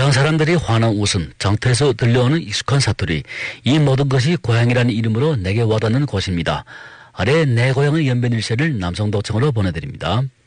고향 사람들이 환한 웃음, 장터에서 들려오는 익숙한 사투리, 이 모든 것이 고향이라는 이름으로 내게 와닿는 곳입니다. 아래 내 고향의 연변일세를 남성도청으로 보내드립니다.